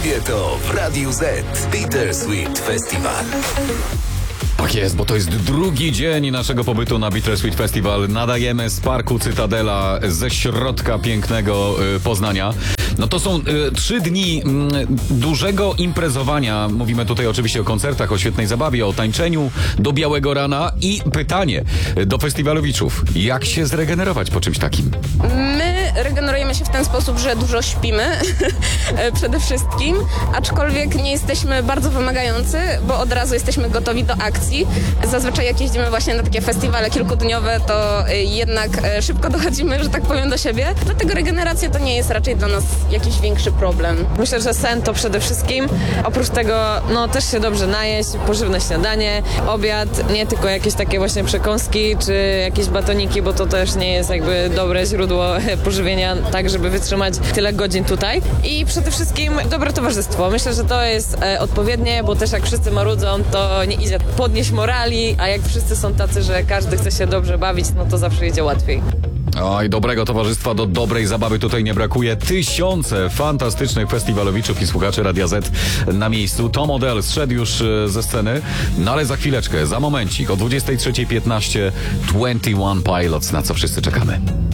lubię to w Radiu Z. Bittersweet Festival. Tak jest, bo to jest drugi dzień naszego pobytu na Bittersweet Festival. Nadajemy z Parku Cytadela, ze środka pięknego Poznania. No to są 3 dni dużego imprezowania. Mówimy tutaj oczywiście o koncertach, o świetnej zabawie, o tańczeniu do białego rana. I pytanie do festiwalowiczów. Jak się zregenerować po czymś takim? My regenerujemy się w ten sposób, że dużo śpimy przede wszystkim, aczkolwiek nie jesteśmy bardzo wymagający, bo od razu jesteśmy gotowi do akcji. Zazwyczaj jak jeździmy właśnie na takie festiwale kilkudniowe, to jednak szybko dochodzimy, że tak powiem, do siebie. Dlatego regeneracja to nie jest raczej dla nas jakiś większy problem. Myślę, że sen to przede wszystkim. Oprócz tego, no też się dobrze najeść, pożywne śniadanie, obiad, nie tylko jakieś takie właśnie przekąski czy jakieś batoniki, bo to też nie jest jakby dobre źródło pożywienia, tak żeby wytrzymać tyle godzin tutaj. I przede wszystkim dobre towarzystwo. Myślę, że to jest odpowiednie, bo też jak wszyscy marudzą, to nie idzie podnieść morali, a jak wszyscy są tacy, że każdy chce się dobrze bawić, no to zawsze idzie łatwiej. Oj, dobrego towarzystwa do dobrej zabawy tutaj nie brakuje. Tysiące fantastycznych festiwalowiczów i słuchaczy Radia Z na miejscu. Tom Odell zszedł już ze sceny, no ale za chwileczkę, za momencik o 23:15 21 Pilots, na co wszyscy czekamy.